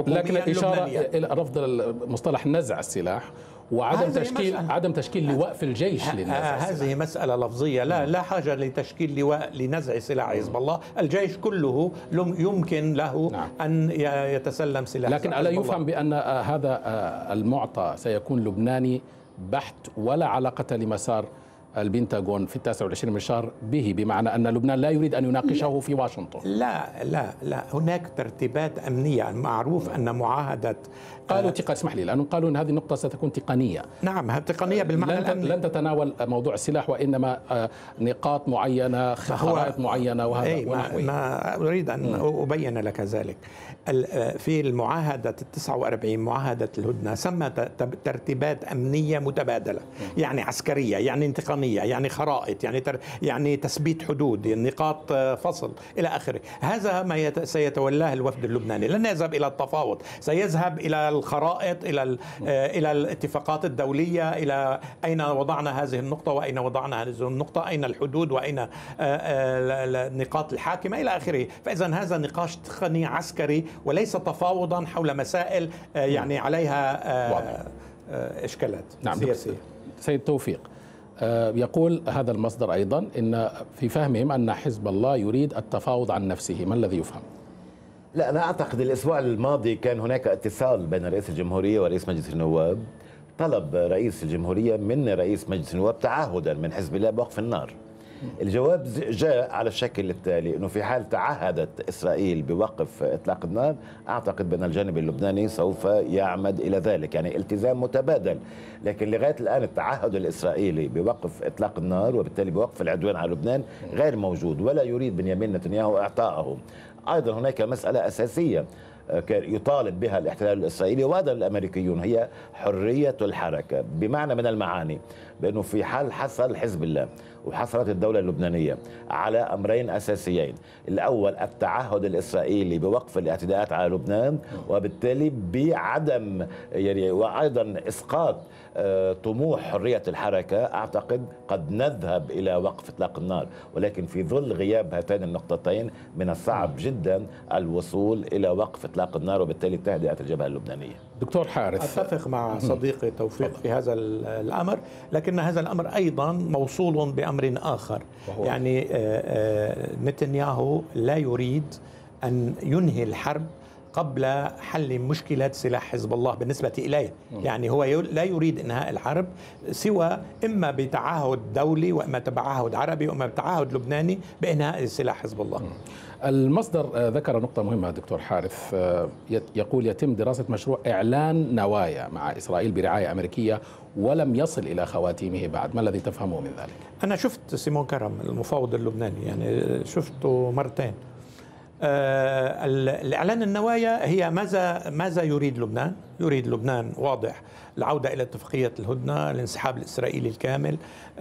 لكن الإشارة إلى رفض مصطلح نزع السلاح وعدم تشكيل لواء في الجيش للنزع هذه مسألة لفظية، لا حاجة لتشكيل لواء لنزع سلاح حزب الله. الجيش كله يمكن له أن يتسلم سلاح، لكن ألا يفهم بأن هذا المعطى سيكون لبناني بحت ولا علاقة لمسار البنتاغون في 29 من الشهر به، بمعنى أن لبنان لا يريد أن يناقشه في واشنطن؟ لا هناك ترتيبات أمنية. معروف أن معاهدة قالوا اسمح لي، لأنهم قالوا أن هذه النقطة ستكون تقنية. نعم، تقنية بالمعنى لن تتناول موضوع السلاح، وإنما نقاط معينة، خرائط معينة، وهذا ما أريد أن أبين لك ذلك. في المعاهدة 49 معاهدة الهدنة سمى ترتيبات أمنية متبادلة، يعني عسكرية، يعني تقنية، يعني خرائط، يعني تثبيت حدود، نقاط فصل إلى آخره. هذا ما سيتولاه الوفد اللبناني. لن يذهب إلى التفاوض، سيذهب إلى الخرائط، إلى الاتفاقات الدولية، إلى أين وضعنا هذه النقطة وأين وضعنا هذه النقطة، أين الحدود وأين النقاط الحاكمة إلى آخره. فإذا هذا نقاش تقني عسكري وليس تفاوضا حول مسائل يعني عليها إشكالات سياسية. سيد توفيق، يقول هذا المصدر أيضا إن في فهمهم أن حزب الله يريد التفاوض عن نفسه. ما الذي يفهم؟ لا، أنا أعتقد الأسبوع الماضي كان هناك اتصال بين رئيس الجمهورية ورئيس مجلس النواب. طلب رئيس الجمهورية من رئيس مجلس النواب تعهدا من حزب الله بوقف النار. الجواب جاء على الشكل التالي: أنه في حال تعهدت إسرائيل بوقف إطلاق النار، أعتقد بأن الجانب اللبناني سوف يعمد إلى ذلك، يعني التزام متبادل. لكن لغاية الآن التعهد الإسرائيلي بوقف إطلاق النار وبالتالي بوقف العدوان على لبنان غير موجود، ولا يريد بنيامين نتنياهو إعطائه. أيضا هناك مسألة أساسية يطالب بها الاحتلال الإسرائيلي وأيضا الأمريكيون، هي حرية الحركة، بمعنى من المعاني بأنه في حال حصل حزب الله وحصلت الدولة اللبنانية على أمرين أساسيين: الأول التعهد الإسرائيلي بوقف الاعتداءات على لبنان، وبالتالي بعدم يعني وأيضا إسقاط طموح حرية الحركة، أعتقد قد نذهب إلى وقف إطلاق النار. ولكن في ظل غياب هاتين النقطتين من الصعب جدا الوصول إلى وقف إطلاق النار وبالتالي تهدئة الجبهة اللبنانية. دكتور حارث، أتفق مع صديقي توفيق في هذا الأمر، لكن هذا الأمر أيضا موصول بأمر آخر. يعني نتنياهو لا يريد أن ينهي الحرب قبل حل مشكلة سلاح حزب الله بالنسبة إليه. يعني هو لا يريد إنهاء الحرب سوى إما بتعهد دولي وإما بتعهد عربي وإما بتعهد لبناني بإنهاء سلاح حزب الله. المصدر ذكر نقطة مهمة دكتور حارث، يقول يتم دراسة مشروع إعلان نوايا مع إسرائيل برعاية أمريكية ولم يصل إلى خواتيمه بعد. ما الذي تفهمه من ذلك؟ أنا شفت سيمون كرم المفاوض اللبناني، يعني شفته مرتين. الإعلان النوايا هي ماذا يريد لبنان؟ يريد لبنان واضح العودة إلى اتفاقية الهدنة، الانسحاب الإسرائيلي الكامل،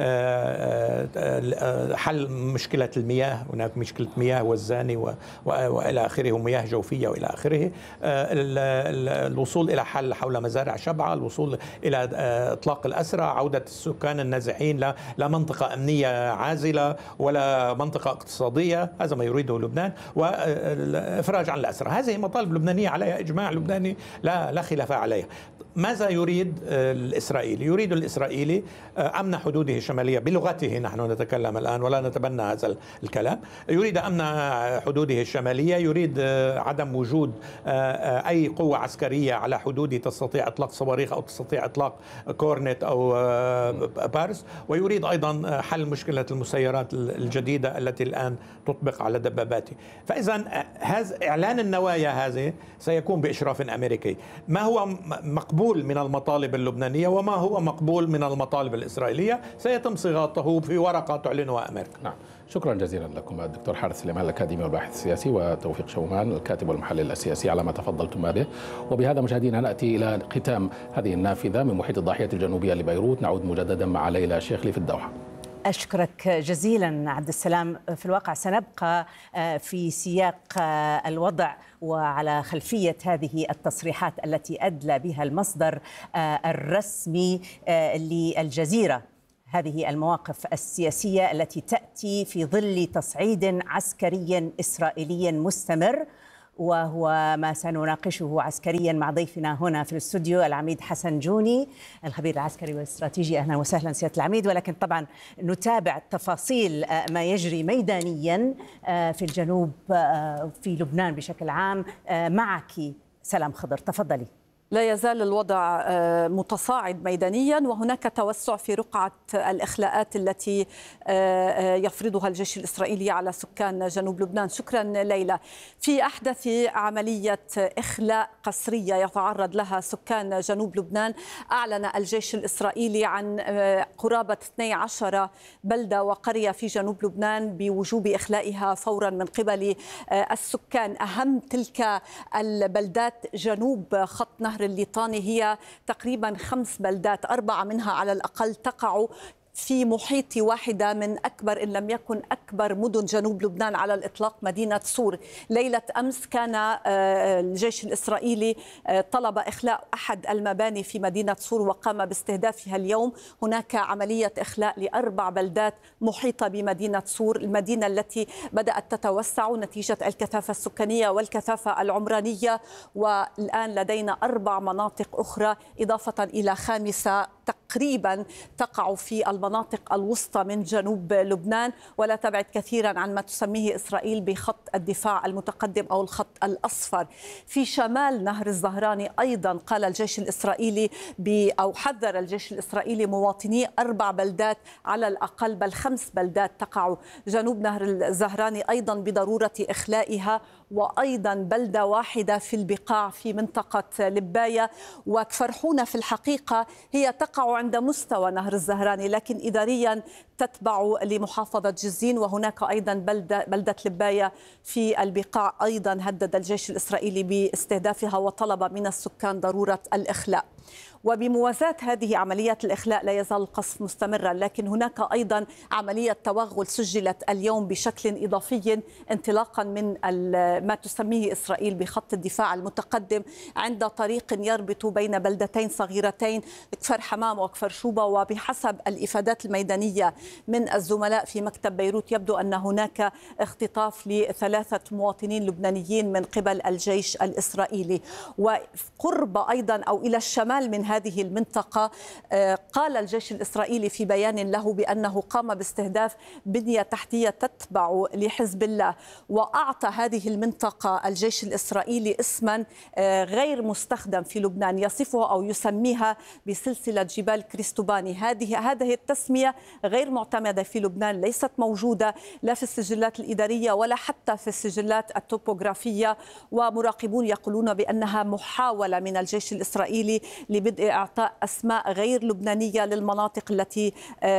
حل مشكلة المياه، هناك مشكلة مياه والزاني وإلى آخره، ومياه جوفية وإلى آخره، الوصول إلى حل حول مزارع شبعة، الوصول إلى إطلاق الأسرى، عودة السكان النازحين لا منطقة أمنية عازلة ولا منطقة اقتصادية، هذا ما يريده لبنان، والإفراج عن الأسرى. هذه مطالب لبنانية عليها إجماع لبناني لا خلاف عليها. ماذا يريد الإسرائيلي؟ يريد الإسرائيلي أمن حدوده الشمالية بلغته، نحن نتكلم الآن ولا نتبنى هذا الكلام. يريد أمن حدوده الشمالية، يريد عدم وجود أي قوة عسكرية على حدوده تستطيع إطلاق صواريخ أو تستطيع إطلاق كورنت أو بارس، ويريد أيضا حل مشكلة المسيرات الجديدة التي الآن تطبق على دباباته. فإذا هذا إعلان النوايا هذه سيكون بإشراف أمريكي. ما هو مقبول من المطالب اللبنانية وما هو مقبول من المطالب الإسرائيلية سيتم صياغته في ورقة تعلنها أمريكا. نعم، شكرا جزيلا لكم الدكتور حارث سليمان الأكاديمي والباحث السياسي، وتوفيق شومان الكاتب والمحلل السياسي على ما تفضلتم به. وبهذا مشاهدينا نأتي إلى ختام هذه النافذة من محيط الضاحية الجنوبية لبيروت. نعود مجددا مع ليلى شيخلي في الدوحة. أشكرك جزيلا عبد السلام. في الواقع سنبقى في سياق الوضع وعلى خلفية هذه التصريحات التي أدلى بها المصدر الرسمي للجزيرة، هذه المواقف السياسية التي تأتي في ظل تصعيد عسكري إسرائيلي مستمر وهو ما سنناقشه عسكريا مع ضيفنا هنا في الاستوديو العميد حسن جوني الخبير العسكري والاستراتيجي. أهلا وسهلا سيادة العميد. ولكن طبعا نتابع تفاصيل ما يجري ميدانيا في الجنوب في لبنان بشكل عام. معك سلام خضر، تفضلي. لا يزال الوضع متصاعد ميدانيا، وهناك توسع في رقعة الإخلاءات التي يفرضها الجيش الإسرائيلي على سكان جنوب لبنان. شكرا ليلى. في أحدث عملية إخلاء قسرية يتعرض لها سكان جنوب لبنان، أعلن الجيش الإسرائيلي عن قرابة 12 بلدة وقرية في جنوب لبنان بوجوب إخلائها فورا من قبل السكان. أهم تلك البلدات جنوب خط نهر الليطاني هي تقريبا 5 بلدات، 4 منها على الأقل تقع في محيط واحدة من أكبر إن لم يكن أكبر مدن جنوب لبنان على الإطلاق، مدينة صور. ليلة أمس كان الجيش الإسرائيلي طلب إخلاء أحد المباني في مدينة صور وقام باستهدافها اليوم. هناك عملية إخلاء ل4 بلدات محيطة بمدينة صور، المدينة التي بدأت تتوسع نتيجة الكثافة السكانية والكثافة العمرانية، والآن لدينا 4 مناطق أخرى إضافة إلى 5 تقريبا تقع في المناطق الوسطى من جنوب لبنان، ولا تبعد كثيرا عن ما تسميه إسرائيل بخط الدفاع المتقدم أو الخط الأصفر. في شمال نهر الزهراني أيضا قال الجيش الإسرائيلي أو حذر الجيش الإسرائيلي مواطني 4 بلدات على الأقل، بل 5 بلدات تقع جنوب نهر الزهراني أيضا بضرورة إخلائها، وأيضا بلدة واحدة في البقاع في منطقة لباية. وكفرحونة في الحقيقة هي تقع عند مستوى نهر الزهراني، لكن إداريا تتبع لمحافظة جزين، وهناك أيضا بلدة لباية في البقاع أيضا هدد الجيش الإسرائيلي باستهدافها وطلب من السكان ضرورة الإخلاء. وبموازاة هذه عمليات الإخلاء لا يزال القصف مستمرا، لكن هناك أيضا عملية توغل سجلت اليوم بشكل إضافي انطلاقا من ما تسميه إسرائيل بخط الدفاع المتقدم عند طريق يربط بين بلدتين صغيرتين كفر حمام وكفر شوبة. وبحسب الإفادات الميدانية من الزملاء في مكتب بيروت يبدو أن هناك اختطاف ل3 مواطنين لبنانيين من قبل الجيش الإسرائيلي. وقرب أيضا أو إلى الشمال من هذه المنطقة قال الجيش الإسرائيلي في بيان له بأنه قام باستهداف بنية تحتية تتبع لحزب الله، وأعطى هذه المنطقة الجيش الإسرائيلي اسما غير مستخدم في لبنان يصفه أو يسميها بسلسلة جبال كريستوباني. هذه التسمية غير معتمدة في لبنان، ليست موجودة لا في السجلات الإدارية ولا حتى في السجلات التوبوغرافية، ومراقبون يقولون بأنها محاولة من الجيش الإسرائيلي لبدء إعطاء أسماء غير لبنانية للمناطق التي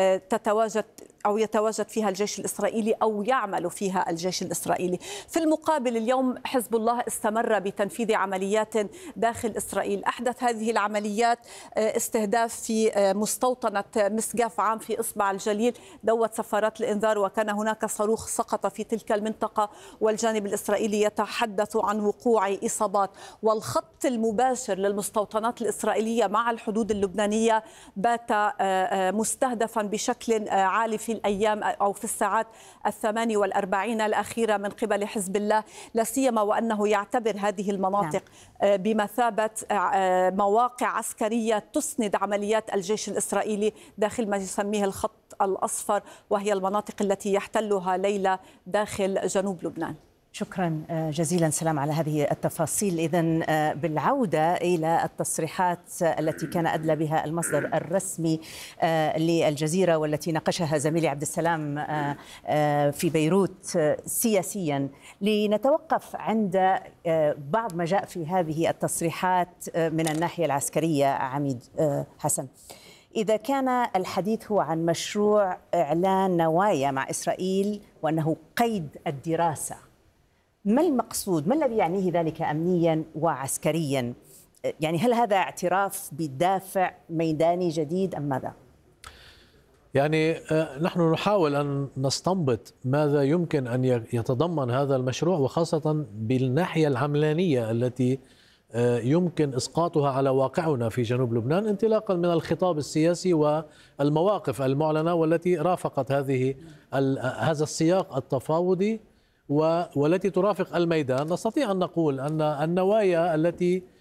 يتواجد فيها الجيش الإسرائيلي أو يعمل فيها الجيش الإسرائيلي. في المقابل اليوم حزب الله استمر بتنفيذ عمليات داخل إسرائيل. أحدث هذه العمليات استهداف في مستوطنة مسقاف عام في إصبع الجليل، دوت سفارات الإنذار، وكان هناك صاروخ سقط في تلك المنطقة والجانب الإسرائيلي يتحدث عن وقوع إصابات. والخط المباشر للمستوطنات الإسرائيلية مع الحدود اللبنانية بات مستهدفا بشكل عالي في الأيام أو في الساعات 48 الأخيرة من قبل حزب الله، لا سيما وأنه يعتبر هذه المناطق بمثابة مواقع عسكرية تسند عمليات الجيش الإسرائيلي داخل ما يسميه الخط الأصفر، وهي المناطق التي يحتلها ليلى داخل جنوب لبنان. شكرا جزيلا سلام على هذه التفاصيل. إذن بالعودة إلى التصريحات التي كان أدلى بها المصدر الرسمي للجزيرة والتي ناقشها زميلي عبد السلام في بيروت سياسيا، لنتوقف عند بعض ما جاء في هذه التصريحات من الناحية العسكرية. عميد حسن، إذا كان الحديث هو عن مشروع إعلان نوايا مع إسرائيل وأنه قيد الدراسة، ما المقصود؟ ما الذي يعنيه ذلك أمنيا وعسكريا؟ يعني هل هذا اعتراف بدافع ميداني جديد أم ماذا؟ يعني نحن نحاول أن نستنبط ماذا يمكن أن يتضمن هذا المشروع، وخاصة بالناحية العملانية التي يمكن إسقاطها على واقعنا في جنوب لبنان، انطلاقا من الخطاب السياسي والمواقف المعلنة والتي رافقت هذا السياق التفاوضي والتي ترافق الميدان، نستطيع أن نقول أن النوايا التي